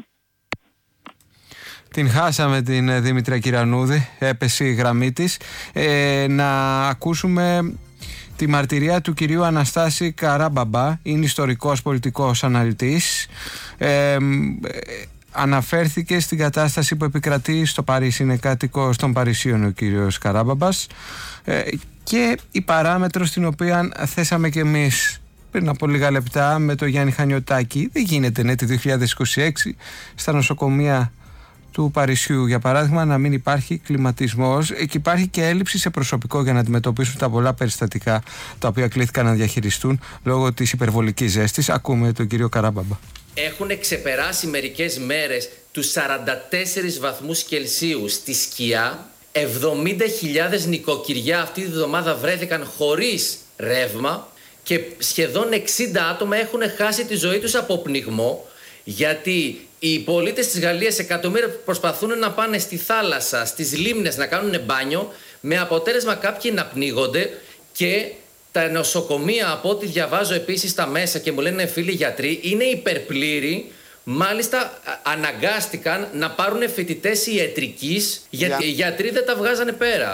Την χάσαμε την Δήμητρα Κυρανούδη, έπεσε η γραμμή της. Ε, να ακούσουμε... τη μαρτυρία του κυρίου Αναστάση Καράμπαμπα, είναι ιστορικός πολιτικός αναλυτής. Ε, ε, αναφέρθηκε στην κατάσταση που επικρατεί στο Παρίσι, είναι κάτοικος των Παρισίων ο κύριος Καράμπαμπας, ε, και η παράμετρο στην οποία θέσαμε και εμείς πριν από λίγα λεπτά με τον Γιάννη Χανιωτάκη. Δεν γίνεται, ναι, το δύο χιλιάδες είκοσι έξι στα νοσοκομεία του Παρισιού, για παράδειγμα, να μην υπάρχει κλιματισμός και υπάρχει και έλλειψη σε προσωπικό για να αντιμετωπίσουν τα πολλά περιστατικά τα οποία κλήθηκαν να διαχειριστούν λόγω της υπερβολικής ζέστης. Ακούμε τον κύριο Καράμπαμπα. Έχουν ξεπεράσει μερικές μέρες τους σαράντα τέσσερις βαθμούς Κελσίου στη σκιά. εβδομήντα χιλιάδες νοικοκυριά αυτή τη βδομάδα βρέθηκαν χωρίς ρεύμα και σχεδόν εξήντα άτομα έχουν χάσει τη ζωή τους από πνιγμό, γιατί Οι πολίτες της Γαλλίας, εκατομμύρια, προσπαθούν να πάνε στη θάλασσα, στις λίμνες να κάνουν μπάνιο, με αποτέλεσμα κάποιοι να πνίγονται και τα νοσοκομεία, από ό,τι διαβάζω επίσης στα μέσα και μου λένε φίλοι γιατροί, είναι υπερπλήρη. Μάλιστα αναγκάστηκαν να πάρουν φοιτητές ιατρικής γιατί οι γιατροί δεν τα βγάζανε πέρα.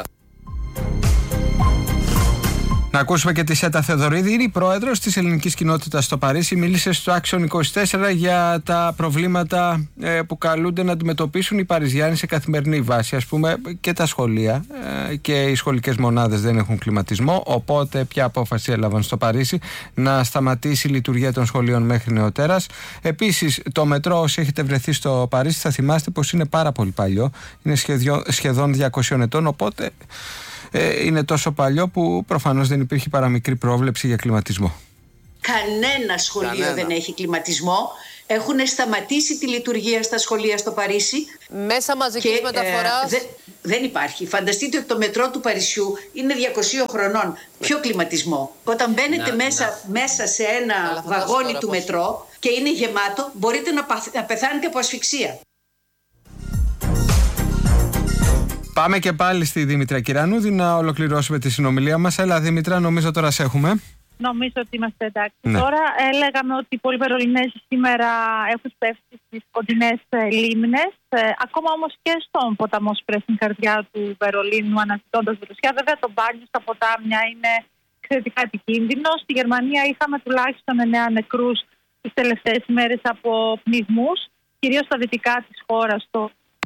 Να ακούσουμε και τη Σέτα Θεοδωρίδη, είναι η πρόεδρος της ελληνικής κοινότητας στο Παρίσι. Μίλησε στο Action είκοσι τέσσερα για τα προβλήματα ε, που καλούνται να αντιμετωπίσουν οι Παριζιάνοι σε καθημερινή βάση. Ας πούμε και τα σχολεία ε, και οι σχολικές μονάδες δεν έχουν κλιματισμό. Οπότε ποια απόφαση έλαβαν στο Παρίσι? Να σταματήσει η λειτουργία των σχολείων μέχρι νεοτέρας. Επίσης το μετρό, όσοι έχετε βρεθεί στο Παρίσι, θα θυμάστε πως είναι πάρα πολύ παλιό. Είναι σχεδιο, σχεδόν διακόσιων ετών, οπότε είναι τόσο παλιό που προφανώς δεν υπήρχε παραμικρή πρόβλεψη για κλιματισμό. Κανένα σχολείο Κανένα. δεν έχει κλιματισμό. Έχουν σταματήσει τη λειτουργία στα σχολεία στο Παρίσι. Μέσα μαζικής και, μεταφοράς. Ε, δε, δεν υπάρχει. Φανταστείτε ότι το μετρό του Παρισιού είναι διακοσίων χρονών. Ποιο κλιματισμό? Όταν μπαίνετε να, μέσα, να. μέσα σε ένα βαγόνι του πώς. μετρό και είναι γεμάτο, μπορείτε να, παθ, να πεθάνετε από ασφυξία. Πάμε και πάλι στη Δήμητρα Κυρανούδη να ολοκληρώσουμε τη συνομιλία μας. Έλα Δήμητρα, νομίζω τώρα σε έχουμε. Νομίζω ότι είμαστε εντάξει. Ναι. Τώρα έλεγαμε ότι πολλοί Βερολινέζοι σήμερα έχουν πέσει στις κοντινές λίμνες. Ε, ακόμα όμως και στον ποταμό Σπρέ, στην καρδιά του Βερολίνου, αναζητώντας δροσιά. Βέβαια το μπάνιο στα ποτάμια είναι εξαιρετικά επικίνδυνο. Στη Γερμανία είχαμε τουλάχιστον εννέα νεκρούς τις τελευταίες ημέρες από πνιγμούς, κυρίως στα δυτικά της χώρας. Το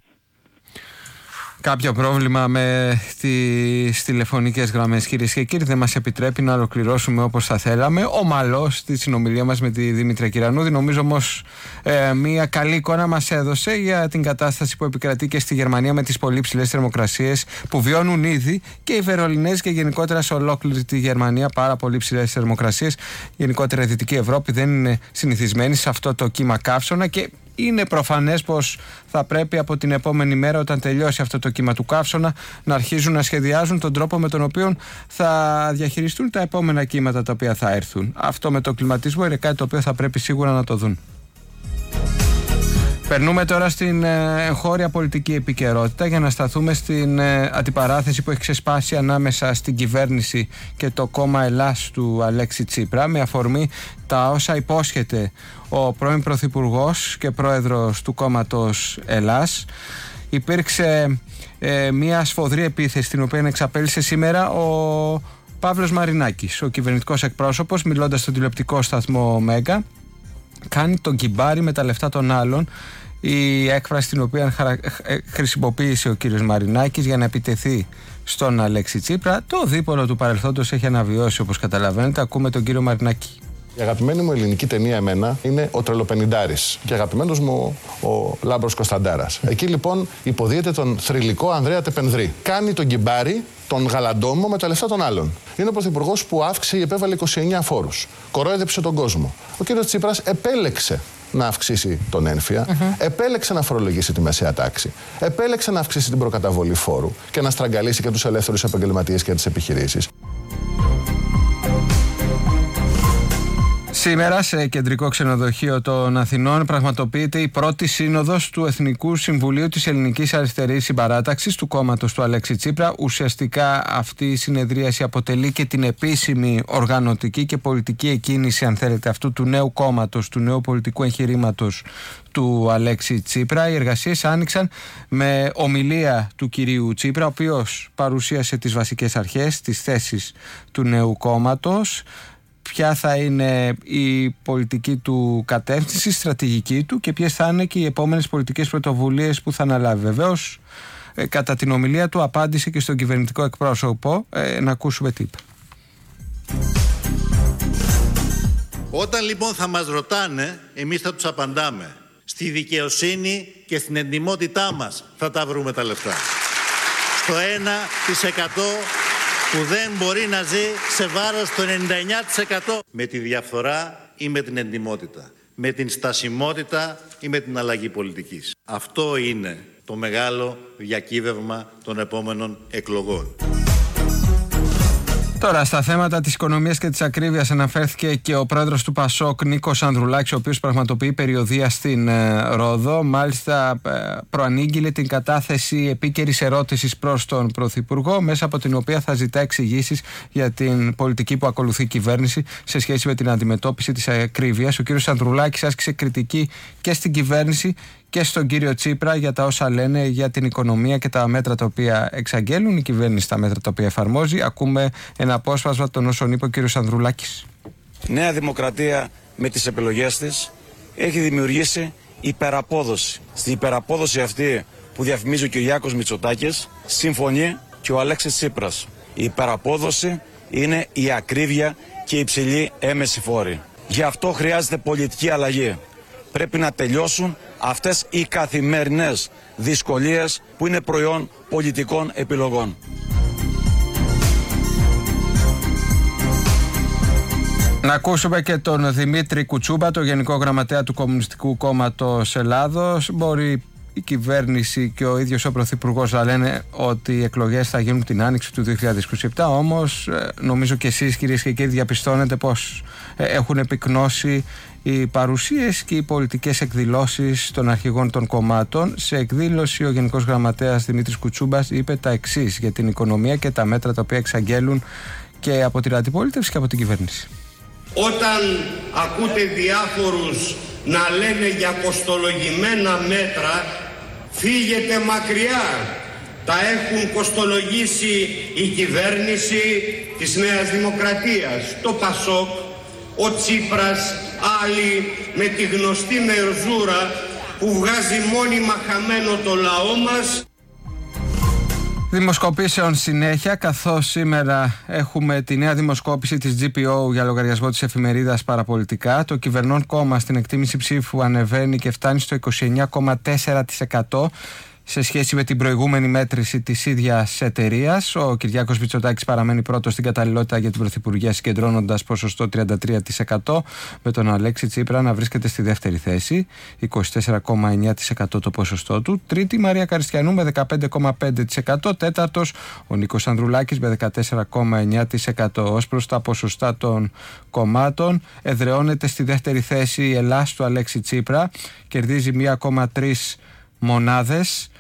Κάποιο πρόβλημα με τις τηλεφωνικές γραμμές, κυρίες και κύριοι, δεν μας επιτρέπει να ολοκληρώσουμε όπως θα θέλαμε ομαλώς τη συνομιλία μας με τη Δήμητρα Κυρανούδη. Νομίζω όμως ε, μια καλή εικόνα μας έδωσε για την κατάσταση που επικρατεί και στη Γερμανία με τις πολύ ψηλές θερμοκρασίες που βιώνουν ήδη και οι Βερολινέζοι και γενικότερα σε ολόκληρη τη Γερμανία. Πάρα πολύ ψηλές θερμοκρασίες. Γενικότερα η Δυτική Ευρώπη δεν είναι συνηθισμένη σε αυτό το κύμα καύσωνα και είναι προφανές πως θα πρέπει από την επόμενη μέρα, όταν τελειώσει αυτό το κύμα του καύσωνα, να αρχίζουν να σχεδιάζουν τον τρόπο με τον οποίο θα διαχειριστούν τα επόμενα κύματα τα οποία θα έρθουν. Αυτό με το κλιματισμό είναι κάτι το οποίο θα πρέπει σίγουρα να το δουν. Περνούμε τώρα στην εγχώρια πολιτική επικαιρότητα για να σταθούμε στην αντιπαράθεση που έχει ξεσπάσει ανάμεσα στην κυβέρνηση και το κόμμα Ελλάς του Αλέξη Τσίπρα, με αφορμή τα όσα υπόσχεται ο πρώην Πρωθυπουργός και πρόεδρος του κόμματος Ελλάς. Υπήρξε ε, μια σφοδρή επίθεση την οποία εξαπέλυσε σήμερα ο Παύλος Μαρινάκης, ο κυβερνητικός εκπρόσωπος, μιλώντας στον τηλεοπτικό σταθμό Μέγκα. Κάνει τον κυμπάρι με τα λεφτά των άλλων, η έκφραση την οποία χρησιμοποίησε ο κύριος Μαρινάκης για να επιτεθεί στον Αλέξη Τσίπρα. Το δίπολο του παρελθόντος έχει αναβιώσει, όπως καταλαβαίνετε. Ακούμε τον κύριο Μαρινάκη. Η αγαπημένη μου ελληνική ταινία εμένα είναι ο Τρελοπενιντάρης και αγαπημένος μου ο Λάμπρος Κωνσταντάρας. Εκεί λοιπόν υποδίεται τον θρυλικό Ανδρέα Τεπενδρή. Κάνει τον κυμπάρι, τον γαλαντόμο με τα λεφτά των άλλων. Είναι ο πρωθυπουργός που αύξησε ή επέβαλε είκοσι εννέα φόρους. Κορόιδεψε τον κόσμο. Ο κύριος Τσίπρας επέλεξε να αυξήσει τον ένφια, uh-huh. επέλεξε να φορολογήσει τη μεσαία τάξη, επέλεξε να αυξήσει την προκαταβολή φόρου και να στραγγαλίσει και τους ελεύθερους επαγγελματίες και τις επιχειρήσεις. Σήμερα σε κεντρικό ξενοδοχείο των Αθηνών πραγματοποιείται η πρώτη σύνοδος του Εθνικού Συμβουλίου της Ελληνικής Αριστερής Συμπαράταξης του κόμματος του Αλέξη Τσίπρα. Ουσιαστικά αυτή η συνεδρίαση αποτελεί και την επίσημη οργανωτική και πολιτική εκκίνηση, αν θέλετε, αυτού του νέου κόμματος, του νέου πολιτικού εγχειρήματος του Αλέξη Τσίπρα. Οι εργασίες άνοιξαν με ομιλία του κυρίου Τσίπρα, ο οποίος παρουσίασε τις βασικές αρχές, τις θέσεις του νέου κόμματος, ποια θα είναι η πολιτική του κατεύθυνση, η στρατηγική του και ποιες θα είναι και οι επόμενες πολιτικές πρωτοβουλίες που θα αναλάβει. Βεβαίως, ε, κατά την ομιλία του απάντησε και στον κυβερνητικό εκπρόσωπο. Ε, να ακούσουμε τι είπε. Όταν λοιπόν θα μας ρωτάνε, εμείς θα τους απαντάμε. Στη δικαιοσύνη και στην εντιμότητά μας θα τα βρούμε τα λεφτά. Στο ένα τοις εκατό που δεν μπορεί να ζει σε βάρος το ενενήντα εννέα τοις εκατό. Με τη διαφθορά ή με την εντιμότητα. Με την στασιμότητα ή με την αλλαγή πολιτικής. Αυτό είναι το μεγάλο διακύβευμα των επόμενων εκλογών. Τώρα, στα θέματα της οικονομίας και της ακρίβειας αναφέρθηκε και ο πρόεδρος του Πασόκ, Νίκος Ανδρουλάκης, ο οποίος πραγματοποιεί περιοδεία στην ε, Ρόδο. Μάλιστα, ε, προανήγγειλε την κατάθεση επίκαιρης ερώτησης προς τον Πρωθυπουργό, μέσα από την οποία θα ζητά εξηγήσεις για την πολιτική που ακολουθεί η κυβέρνηση σε σχέση με την αντιμετώπιση της ακρίβειας. Ο κύριος Ανδρουλάκης άσκησε κριτική και στην κυβέρνηση και στον κύριο Τσίπρα για τα όσα λένε για την οικονομία και τα μέτρα τα οποία εξαγγέλουν, η κυβέρνηση τα μέτρα τα οποία εφαρμόζει. Ακούμε ένα απόσπασμα των όσων είπε ο κύριος Ανδρουλάκης. Νέα Δημοκρατία με τις επιλογές της έχει δημιουργήσει υπεραπόδοση. Στην υπεραπόδοση αυτή που διαφημίζει ο Κυριάκος Μητσοτάκης συμφωνεί και ο Αλέξης Τσίπρας. Η υπεραπόδοση είναι η ακρίβεια και η υψηλή έμεση φόρη. Γι' αυτό χρειάζεται πολιτική αλλαγή. Πρέπει να τελειώσουν αυτές οι καθημερινές δυσκολίες που είναι προϊόν πολιτικών επιλογών. Να ακούσουμε και τον Δημήτρη Κουτσούμπα, το Γενικό Γραμματέα του Κομμουνιστικού Κόμματος Ελλάδος. Μπορεί η κυβέρνηση και ο ίδιος ο Πρωθυπουργός να λένε ότι οι εκλογές θα γίνουν την άνοιξη του δύο χιλιάδες είκοσι επτά, όμως νομίζω και εσείς, κυρίες και κύριοι, διαπιστώνετε πως έχουν επικνώσει οι παρουσίες και οι πολιτικές εκδηλώσεις των αρχηγών των κομμάτων. Σε εκδήλωση ο Γενικός Γραμματέας Δημήτρης Κουτσούμπας είπε τα εξής για την οικονομία και τα μέτρα τα οποία εξαγγέλουν και από την αντιπολίτευση και από την κυβέρνηση. Όταν ακούτε διάφορους να λένε για κοστολογημένα μέτρα, φύγετε μακριά. Τα έχουν κοστολογήσει η κυβέρνηση της Νέας Δημοκρατίας, το Πασόκ, ο Τσίπρας, άλλοι με τη γνωστή μερζούρα που βγάζει μόνιμα χαμένο το λαό μας. Δημοσκοπήσεων συνέχεια, καθώς σήμερα έχουμε τη νέα δημοσκόπηση της τζι πι ο για λογαριασμό της εφημερίδας Παραπολιτικά. Το κυβερνών κόμμα στην εκτίμηση ψήφου ανεβαίνει και φτάνει στο είκοσι εννιά κόμμα τέσσερα τοις εκατό σε σχέση με την προηγούμενη μέτρηση της ίδιας εταιρείας. Ο Κυριάκος Μητσοτάκης παραμένει πρώτος στην καταλληλότητα για την Πρωθυπουργία, συγκεντρώνοντας ποσοστό τριάντα τρία τοις εκατό, με τον Αλέξη Τσίπρα να βρίσκεται στη δεύτερη θέση, είκοσι τέσσερα κόμμα εννιά τοις εκατό το ποσοστό του. Τρίτη, Μαρία Καριστιανού με δεκαπέντε κόμμα πέντε τοις εκατό. Τέταρτος, ο Νίκος Ανδρουλάκης με δεκατέσσερα κόμμα εννιά τοις εκατό. Ως προς τα ποσοστά των κομμάτων, εδραιώνεται στη δεύτερη θέση η Ελλάς του Αλέξη Τσίπρα, κερδίζει ένα κόμμα τρία μονάδες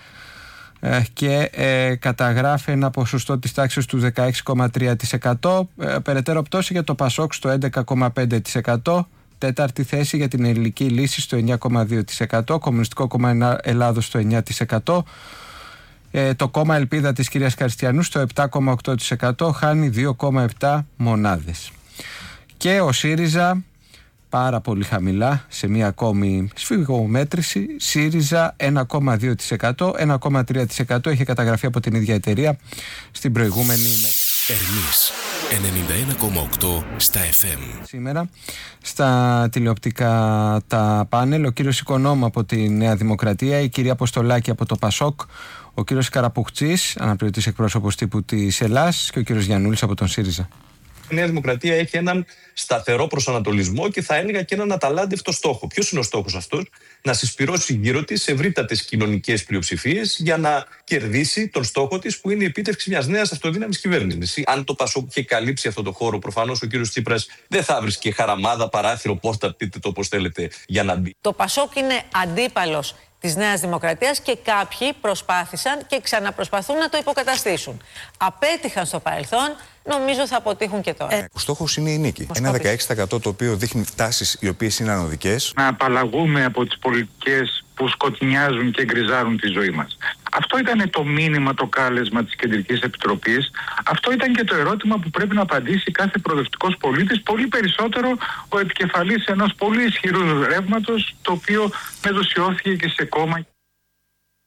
και ε, καταγράφει ένα ποσοστό της τάξης του δεκαέξι κόμμα τρία τοις εκατό. Ε, περαιτέρω πτώση για το Πασόκ στο έντεκα κόμμα πέντε τοις εκατό. Τέταρτη θέση για την Ελληνική Λύση στο εννιά κόμμα δύο τοις εκατό. Κομμουνιστικό Κόμμα Ελλάδος στο εννιά τοις εκατό. Ε, το κόμμα Ελπίδα της κυρίας Καριστιανού στο επτά κόμμα οκτώ τοις εκατό, χάνει δύο κόμμα επτά μονάδες. Και ο ΣΥΡΙΖΑ πάρα πολύ χαμηλά σε μια ακόμη σφιγμομέτρηση. ΣΥΡΙΖΑ ένα κόμμα δύο τοις εκατό, ένα κόμμα τρία τοις εκατό είχε καταγραφεί από την ίδια εταιρεία στην προηγούμενη Ερμής ενενήντα ένα κόμμα οκτώ στα εφ εμ. Σήμερα στα τηλεοπτικά τα πάνελ ο κύριος Οικονόμου από τη Νέα Δημοκρατία, η κυρία Αποστολάκη από το Πασόκ, ο κύριος Καραπουχτσής, αναπληρωτής εκπρόσωπος τύπου της Ελλάς, και ο κύριος Γιαννούλης από τον ΣΥΡΙΖΑ. Η Νέα Δημοκρατία έχει έναν σταθερό προσανατολισμό και θα έλεγα και έναν αταλάντευτο στόχο. Ποιος είναι ο στόχος αυτός? Να συσπυρώσει γύρω της ευρύτατες κοινωνικές πλειοψηφίες για να κερδίσει τον στόχο της, που είναι η επίτευξη μιας νέας αυτοδύναμης κυβέρνησης. Αν το Πασόκ είχε καλύψει αυτό το χώρο, προφανώς ο κύριος Τσίπρας δεν θα βρίσκε χαραμάδα, παράθυρο, πόρτα, πείτε το όπως θέλετε, για να μπει. Το Πασόκ είναι αντίπαλος της Νέας Δημοκρατίας και κάποιοι προσπάθησαν και ξαναπροσπαθούν να το υποκαταστήσουν. Απέτυχαν στο παρελθόν, νομίζω θα αποτύχουν και τώρα. Ο στόχος είναι η νίκη. Ένα δεκαέξι τοις εκατό το οποίο δείχνει τάσεις οι οποίες είναι ανωδικές. Να απαλλαγούμε από τις πολιτικές που σκοτεινιάζουν και γκριζάρουν τη ζωή μας. Αυτό ήταν το μήνυμα, το κάλεσμα της Κεντρικής Επιτροπής. Αυτό ήταν και το ερώτημα που πρέπει να απαντήσει κάθε προοδευτικός πολίτης, πολύ περισσότερο ο επικεφαλής ενός πολύ ισχυρού ρεύματος, το οποίο μετουσιώθηκε και σε κόμμα.